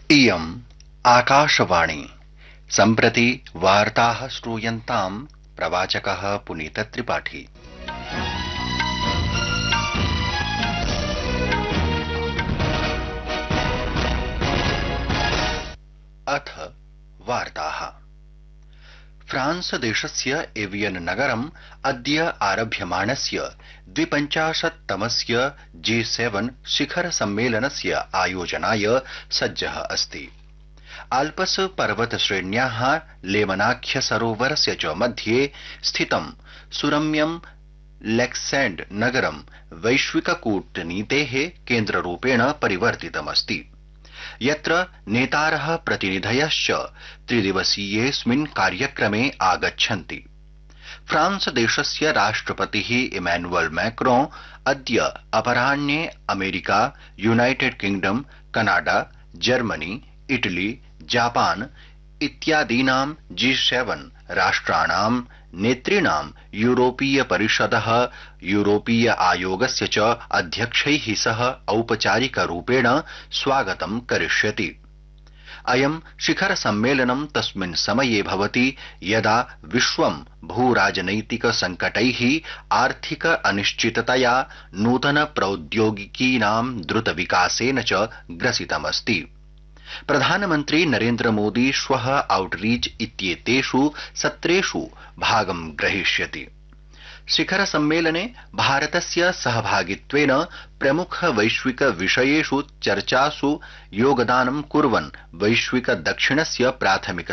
इयम् आकाशवाणी सम्प्रति वार्ताः श्रूयन्ताम् प्रवाचकः पुनीतत्रिपाठी। अथ वार्ताः। फ्रांस देशस्य एवियन नगरम् अद्य आरभ्यमाणस्य 52तमस्य G7 शिखर सम्मेलनस्य आयोजनाय सज्जः अस्ति। आल्पस् पर्वतश्रेण्याः लेमनाख्य सरोवरस्य च मध्ये स्थितं सुरम्यं लेक्सेण्ड् नगरं वैश्विककूटनीतेः केन्द्ररूपेण परिवर्तितमस्ति, यत्र नेतारः प्रतिनिधयश्च त्रिदिवसीयेऽस्मिन् कार्यक्रमे आगच्छन्ति। फ्रांस देशस्य राष्ट्रपतिः इमैनुअल मैक्रों अद्य अपराह्ने America, United kingdom, Canada, Germany, Italy, Japan इत्यादीनां G7 राष्ट्राणां नेतॄणां यूरोपीय परिषदः, यूरोपीय आयोगस्य च अध्यक्षैः सह औपचारिकरूपेण स्वागतं करिष्यति। अयं शिखर सम्मेलनं तस्मिन् समये भवति यदा विश्वं भूराजनैतिक संकटैः, आर्थिक अनिश्चिततया, नूतन प्रौद्योगिकीनां द्रुत विकासेन च ग्रसितमस्ति। प्रधानमन्त्री नरेन्द्र मोदी श्वः आउटरीच इत्येतेषु सत्रेषु भागं ग्रहीष्यति। शिखर सम्मेलने भारतस्य सहभागित्वेन प्रमुख वैश्विक विषयेषु चर्चासु योगदानं कुर्वन् वैश्विक दक्षिणस्य प्राथमिक